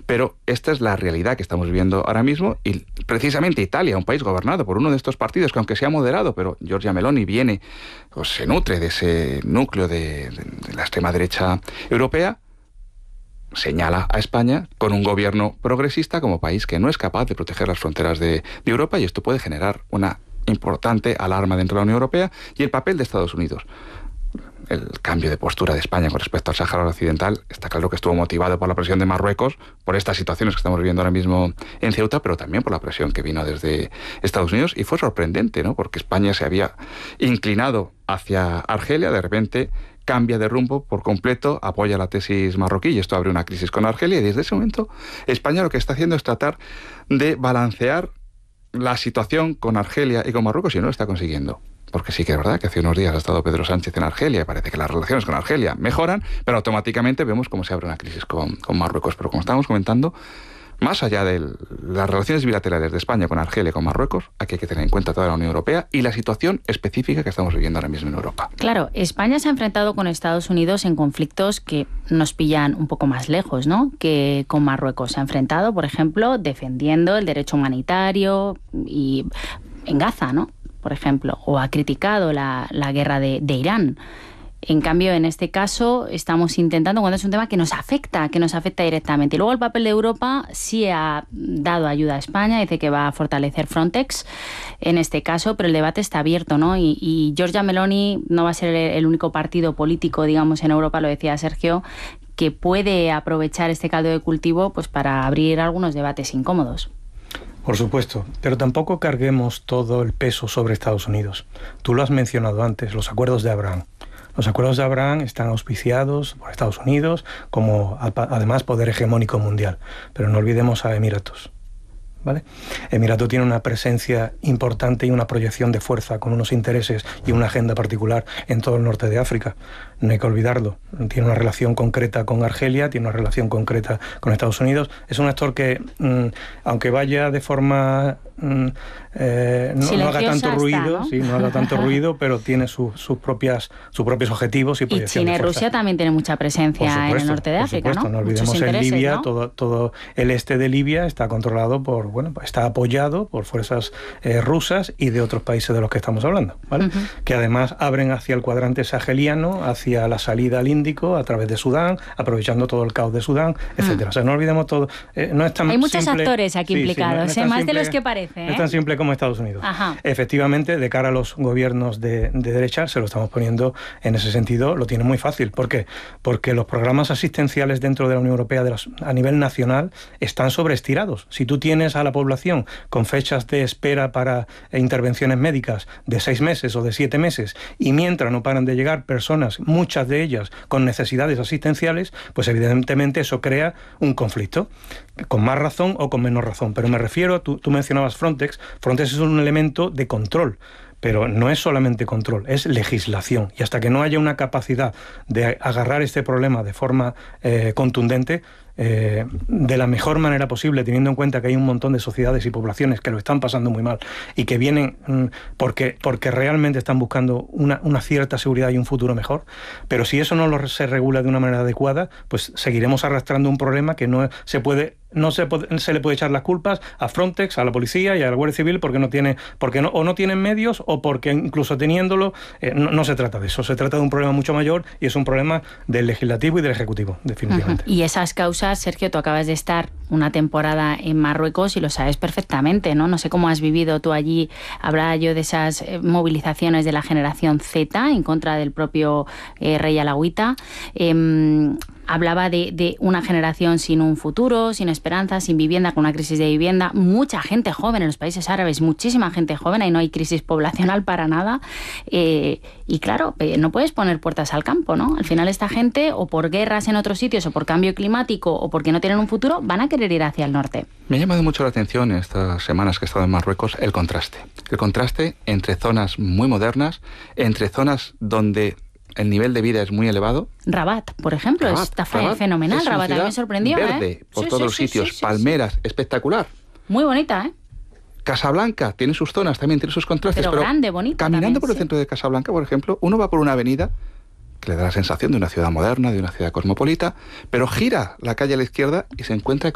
Pero esta es la realidad que estamos viviendo ahora mismo, y precisamente Italia, un país gobernado por uno de estos partidos que, aunque sea moderado, pero Giorgia Meloni viene, o se nutre de ese núcleo de la extrema derecha europea, señala a España con un gobierno progresista como país que no es capaz de proteger las fronteras de Europa, y esto puede generar una importante alarma dentro de la Unión Europea. Y el papel de Estados Unidos, el cambio de postura de España con respecto al Sáhara Occidental, está claro que estuvo motivado por la presión de Marruecos, por estas situaciones que estamos viviendo ahora mismo en Ceuta, pero también por la presión que vino desde Estados Unidos. Y fue sorprendente, ¿no? Porque España se había inclinado hacia Argelia, de repente cambia de rumbo por completo, apoya la tesis marroquí, y esto abre una crisis con Argelia, y desde ese momento España lo que está haciendo es tratar de balancear la situación con Argelia y con Marruecos, y no lo está consiguiendo. Porque sí que es verdad que hace unos días ha estado Pedro Sánchez en Argelia y parece que las relaciones con Argelia mejoran, pero automáticamente vemos cómo se abre una crisis con Marruecos. Pero como estábamos comentando, más allá de las relaciones bilaterales de España con Argelia y con Marruecos, aquí hay que tener en cuenta toda la Unión Europea y la situación específica que estamos viviendo ahora mismo en Europa. Claro, España se ha enfrentado con Estados Unidos en conflictos que nos pillan un poco más lejos, ¿no?, que con Marruecos. Se ha enfrentado, por ejemplo, defendiendo el derecho humanitario y en Gaza, ¿no?, por ejemplo, o ha criticado la guerra de Irán. En cambio, en este caso, estamos intentando, cuando es un tema que nos afecta directamente. Y luego el papel de Europa sí ha dado ayuda a España, dice que va a fortalecer Frontex en este caso, pero el debate está abierto, ¿no? Y Giorgia Meloni no va a ser el único partido político, digamos, en Europa, lo decía Sergio, que puede aprovechar este caldo de cultivo pues para abrir algunos debates incómodos. Por supuesto, pero tampoco carguemos todo el peso sobre Estados Unidos. Tú lo has mencionado antes, los acuerdos de Abraham. Los acuerdos de Abraham están auspiciados por Estados Unidos como, además, poder hegemónico mundial. Pero no olvidemos a Emiratos, ¿vale? Emiratos tiene una presencia importante y una proyección de fuerza con unos intereses y una agenda particular en todo el norte de África. No hay que olvidarlo. Tiene una relación concreta con Argelia, tiene una relación concreta con Estados Unidos. Es un actor que, aunque vaya de forma... no haga tanto ruido, ¿no? Sí, no haga tanto ruido, pero tiene sus propios objetivos y proyecciones. Y China y Rusia también tienen mucha presencia en el norte de África, ¿no? No olvidemos en Libia, ¿no? todo el este de Libia está controlado está apoyado por fuerzas rusas y de otros países de los que estamos hablando, ¿vale? Que además abren hacia el cuadrante saheliano, hacia la salida al Índico a través de Sudán, aprovechando todo el caos de Sudán, etcétera. O sea, no olvidemos todo. No es tan Hay muchos simple, actores aquí implicados, no más de los que parece. No es tan simple como Estados Unidos. Ajá. Efectivamente, de cara a los gobiernos de derecha, se lo estamos poniendo en ese sentido, lo tiene muy fácil. ¿Por qué? Porque los programas asistenciales dentro de la Unión Europea a nivel nacional están sobreestirados. Si tú tienes a la población con fechas de espera para intervenciones médicas de 6 meses o de 7 meses, y mientras no paran de llegar personas, muchas de ellas con necesidades asistenciales, pues evidentemente eso crea un conflicto, con más razón o con menos razón. Pero me refiero, tú mencionabas Frontex. Frontex es un elemento de control, pero no es solamente control, es legislación. Y hasta que no haya una capacidad de agarrar este problema de forma contundente, de la mejor manera posible, teniendo en cuenta que hay un montón de sociedades y poblaciones que lo están pasando muy mal y que vienen porque realmente están buscando una cierta seguridad y un futuro mejor. Pero si eso no se regula de una manera adecuada, pues seguiremos arrastrando un problema que no se le puede echar las culpas a Frontex, a la policía y a la Guardia Civil porque no tienen medios, o porque incluso teniéndolo, no se trata de eso. Se trata de un problema mucho mayor, y es un problema del legislativo y del ejecutivo, definitivamente. Y esas causas, Sergio, tú acabas de estar una temporada en Marruecos y lo sabes perfectamente, ¿no? No sé cómo has vivido tú allí. Hablaba yo de esas movilizaciones de la generación Z en contra del propio rey alauita. Hablaba de una generación sin un futuro, sin esperanza, sin vivienda, con una crisis de vivienda. Mucha gente joven en los países árabes, muchísima gente joven, ahí no hay crisis poblacional para nada. Y claro, no puedes poner puertas al campo, ¿no? Al final esta gente, o por guerras en otros sitios, o por cambio climático, o porque no tienen un futuro, van a querer ir hacia el norte. Me ha llamado mucho la atención estas semanas que he estado en Marruecos el contraste. El contraste entre zonas muy modernas, entre zonas donde el nivel de vida es muy elevado. Rabat, por ejemplo, está fenomenal. Rabat también me sorprendió. Verde, por todos los sitios, palmeras, espectacular. Muy bonita, ¿eh? Casablanca tiene sus zonas, también tiene sus contrastes. Pero grande, bonita. Caminando también, por el centro de Casablanca, por ejemplo, uno va por una avenida que le da la sensación de una ciudad moderna, de una ciudad cosmopolita, pero gira la calle a la izquierda y se encuentra